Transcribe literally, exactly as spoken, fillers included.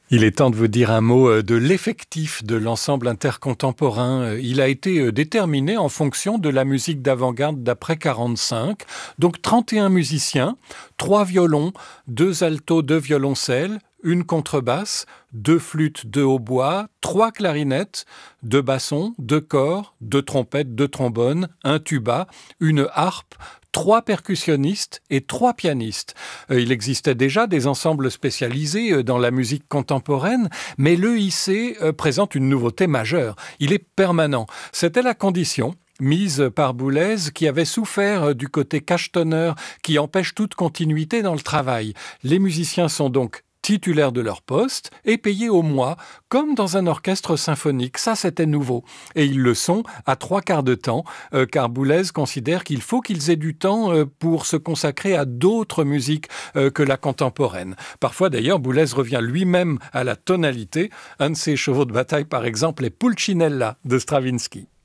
Il est temps de vous dire un mot de l'effectif de l'ensemble intercontemporain. Il a été déterminé en fonction de la musique d'avant-garde d'après quarante-cinq. Donc trente et un musiciens, trois violons, deux altos, deux violoncelles, une contrebasse, deux flûtes, deux hautbois, trois clarinettes, deux bassons, deux cors, deux trompettes, deux trombones, un tuba, une harpe, trois percussionnistes et trois pianistes. Il existait déjà des ensembles spécialisés dans la musique contemporaine, mais l'E I C présente une nouveauté majeure. Il est permanent. C'était la condition mise par Boulez, qui avait souffert du côté cachetonneur qui empêche toute continuité dans le travail. Les musiciens sont donc titulaires de leur poste et payés au mois, comme dans un orchestre symphonique. Ça, c'était nouveau. Et ils le sont à trois quarts de temps, euh, car Boulez considère qu'il faut qu'ils aient du temps euh, pour se consacrer à d'autres musiques euh, que la contemporaine. Parfois, d'ailleurs, Boulez revient lui-même à la tonalité. Un de ses chevaux de bataille, par exemple, est Pulcinella de Stravinsky.